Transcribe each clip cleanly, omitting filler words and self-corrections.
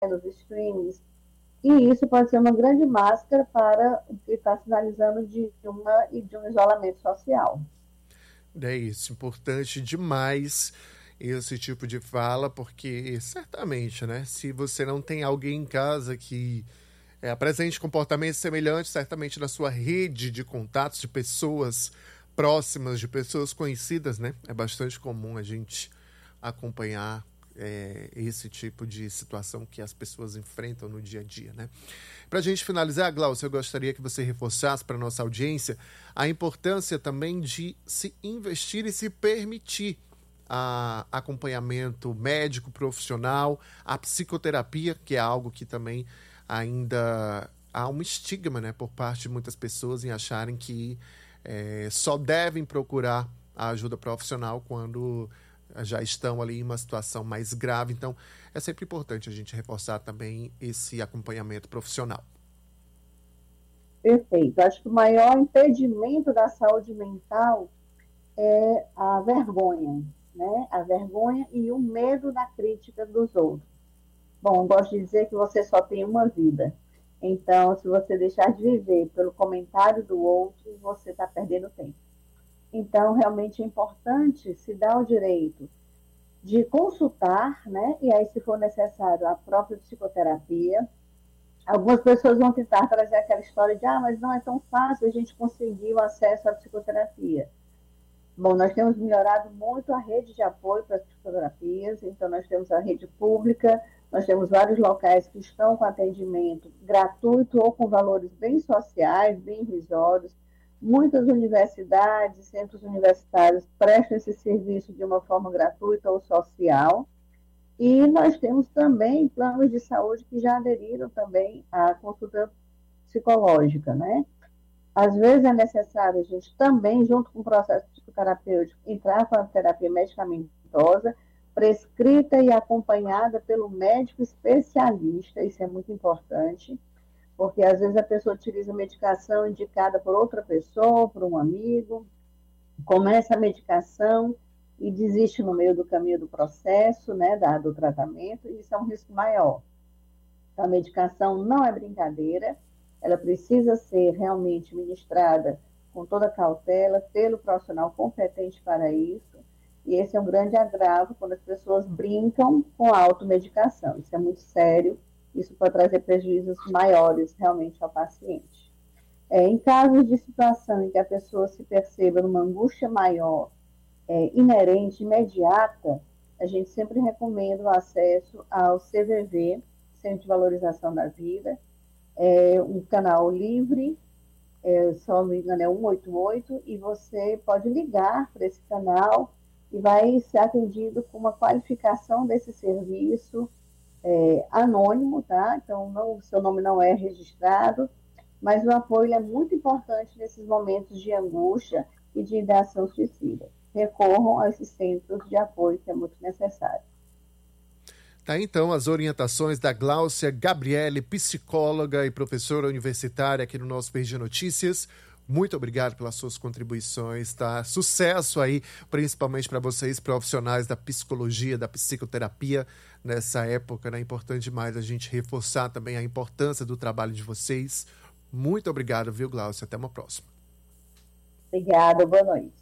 nos streams. E isso pode ser uma grande máscara para o que está sinalizando de um isolamento social. É isso, importante demais esse tipo de fala, porque certamente, né, se você não tem alguém em casa que apresente comportamentos semelhantes, certamente na sua rede de contatos de pessoas próximas, de pessoas conhecidas, né, é bastante comum a gente acompanhar esse tipo de situação que as pessoas enfrentam no dia a dia, né? Para a gente finalizar, Glaucia, eu gostaria que você reforçasse para a nossa audiência a importância também de se investir e se permitir acompanhamento médico, profissional, a psicoterapia, que é algo que também ainda há um estigma, né, por parte de muitas pessoas em acharem que só devem procurar a ajuda profissional quando já estão ali em uma situação mais grave. Então, é sempre importante a gente reforçar também esse acompanhamento profissional. Perfeito. Acho que o maior impedimento da saúde mental é a vergonha, né? A vergonha e o medo da crítica dos outros. Bom, gosto de dizer que você só tem uma vida. Então, se você deixar de viver pelo comentário do outro, você está perdendo tempo. Então, realmente é importante se dar o direito de consultar, né? E aí, se for necessário, a própria psicoterapia. Algumas pessoas vão tentar trazer aquela história de mas não é tão fácil a gente conseguir o acesso à psicoterapia. Bom, nós temos melhorado muito a rede de apoio para as psicoterapias, então nós temos a rede pública, nós temos vários locais que estão com atendimento gratuito ou com valores bem sociais, bem irrisórios. Muitas universidades, centros universitários prestam esse serviço de uma forma gratuita ou social. E nós temos também planos de saúde que já aderiram também à consulta psicológica, né? Às vezes é necessário a gente também, junto com o processo psicoterapêutico, entrar com a terapia medicamentosa, prescrita e acompanhada pelo médico especialista, isso é muito importante, porque às vezes a pessoa utiliza medicação indicada por outra pessoa, por um amigo, começa a medicação e desiste no meio do caminho do processo, né, do tratamento, e isso é um risco maior. Então, a medicação não é brincadeira, ela precisa ser realmente ministrada com toda cautela, pelo profissional competente para isso, e esse é um grande agravo quando as pessoas brincam com a automedicação. Isso é muito sério, isso pode trazer prejuízos maiores realmente ao paciente. Em casos de situação em que a pessoa se perceba numa angústia maior, inerente, imediata, a gente sempre recomenda o acesso ao CVV, Centro de Valorização da Vida, um canal livre, se não me engano é 188, e você pode ligar para esse canal e vai ser atendido com uma qualificação desse serviço anônimo, tá? Então, o seu nome não é registrado, mas o apoio é muito importante nesses momentos de angústia e de ideação suicida. Recorram a esses centros de apoio, que é muito necessário. Tá, então, as orientações da Glaucia Gabriele, psicóloga e professora universitária aqui no nosso PG Notícias. Muito obrigado pelas suas contribuições, tá? Sucesso aí, principalmente para vocês, profissionais da psicologia, da psicoterapia, nessa época, né? É importante demais a gente reforçar também a importância do trabalho de vocês. Muito obrigado, viu, Glaucia? Até uma próxima. Obrigada, boa noite.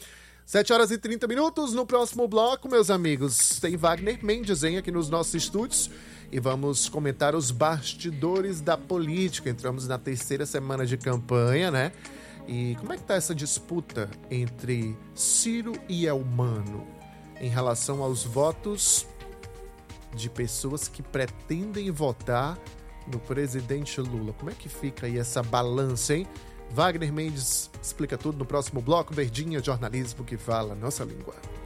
7h30. No próximo bloco, meus amigos, tem Wagner Mendes aqui nos nossos estúdios e vamos comentar os bastidores da política. Entramos na 3ª semana de campanha, né? E como é que tá essa disputa entre Ciro e Elmano em relação aos votos de pessoas que pretendem votar no presidente Lula? Como é que fica aí essa balança, hein? Wagner Mendes explica tudo no próximo bloco. Verdinha, jornalismo que fala nossa língua.